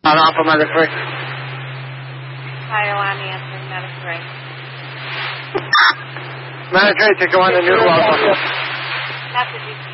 On Alpha Mother 3. Ohio Army answering Mother 3. Mother 3 to go on the new Alpha. Messages.